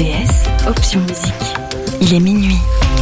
RTS, option musique. Il est minuit.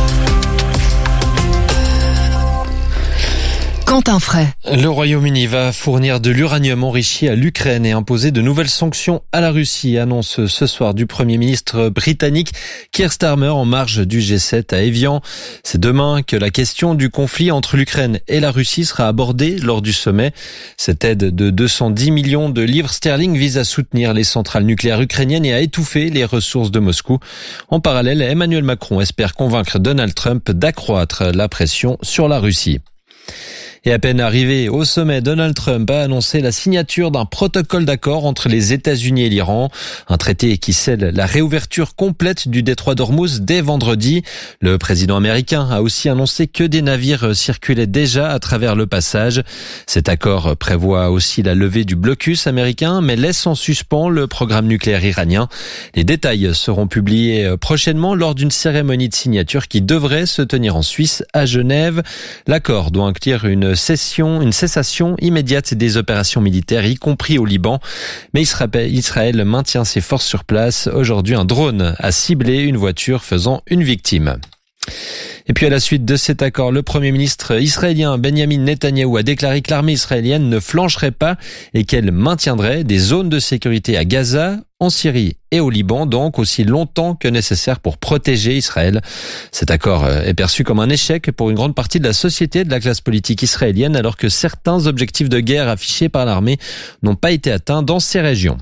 Quentin Fray. Le Royaume-Uni va fournir de l'uranium enrichi à l'Ukraine et imposer de nouvelles sanctions à la Russie, annonce ce soir du Premier ministre britannique Keir Starmer en marge du G7 à Évian. C'est demain que la question du conflit entre l'Ukraine et la Russie sera abordée lors du sommet. Cette aide de 210 millions de livres sterling vise à soutenir les centrales nucléaires ukrainiennes et à étouffer les ressources de Moscou. En parallèle, Emmanuel Macron espère convaincre Donald Trump d'accroître la pression sur la Russie. Et à peine arrivé au sommet, Donald Trump a annoncé la signature d'un protocole d'accord entre les États-Unis et l'Iran. Un traité qui scelle la réouverture complète du détroit d'Ormuz dès vendredi. Le président américain a aussi annoncé que des navires circulaient déjà à travers le passage. Cet accord prévoit aussi la levée du blocus américain, mais laisse en suspens le programme nucléaire iranien. Les détails seront publiés prochainement lors d'une cérémonie de signature qui devrait se tenir en Suisse, à Genève. L'accord doit inclure une cessation immédiate des opérations militaires, y compris au Liban. Mais Israël maintient ses forces sur place. Aujourd'hui, un drone a ciblé une voiture faisant une victime. Et puis à la suite de cet accord, le Premier ministre israélien Benjamin Netanyahou a déclaré que l'armée israélienne ne flancherait pas et qu'elle maintiendrait des zones de sécurité à Gaza, en Syrie et au Liban, donc aussi longtemps que nécessaire pour protéger Israël. Cet accord est perçu comme un échec pour une grande partie de la société et de la classe politique israélienne, alors que certains objectifs de guerre affichés par l'armée n'ont pas été atteints dans ces régions.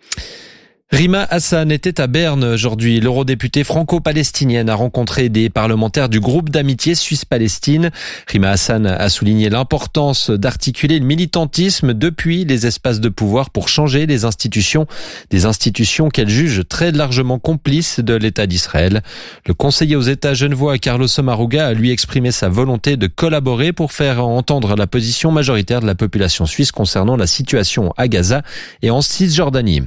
Rima Hassan était à Berne aujourd'hui. L'eurodéputée franco-palestinienne a rencontré des parlementaires du groupe d'amitié Suisse-Palestine. Rima Hassan a souligné l'importance d'articuler le militantisme depuis les espaces de pouvoir pour changer les institutions, des institutions qu'elle juge très largement complices de l'État d'Israël. Le conseiller aux États genevois Carlos Sommaruga a lui exprimé sa volonté de collaborer pour faire entendre la position majoritaire de la population suisse concernant la situation à Gaza et en Cisjordanie.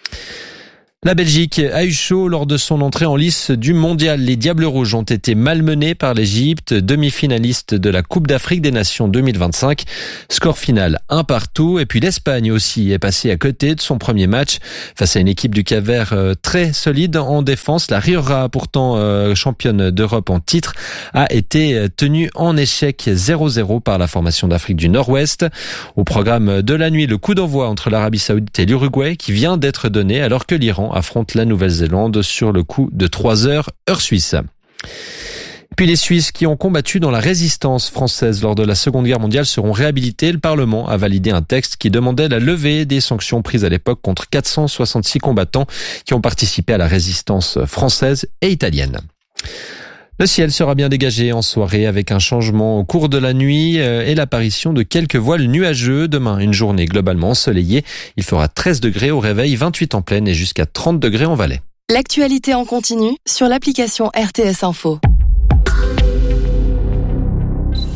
La Belgique a eu chaud lors de son entrée en lice du mondial. Les Diables Rouges ont été malmenés par l'Égypte, demi-finaliste de la Coupe d'Afrique des Nations 2025. Score final 1-1. Et puis l'Espagne aussi est passée à côté de son premier match face à une équipe du Cap-Vert très solide en défense. La Rioja, pourtant championne d'Europe en titre, a été tenue en échec 0-0 par la formation d'Afrique du Nord-Ouest. Au programme de la nuit, le coup d'envoi entre l'Arabie Saoudite et l'Uruguay qui vient d'être donné alors que l'Iran affronte la Nouvelle-Zélande sur le coup de 3h, heure suisse. Puis les Suisses qui ont combattu dans la résistance française lors de la Seconde Guerre mondiale seront réhabilités. Le Parlement a validé un texte qui demandait la levée des sanctions prises à l'époque contre 466 combattants qui ont participé à la résistance française et italienne. Le ciel sera bien dégagé en soirée avec un changement au cours de la nuit et l'apparition de quelques voiles nuageux. Demain, une journée globalement ensoleillée. Il fera 13 degrés au réveil, 28 en plaine et jusqu'à 30 degrés en Valais. L'actualité en continu sur l'application RTS Info.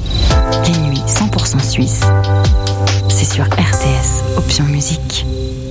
Les nuits 100% suisses, c'est sur RTS, option musique.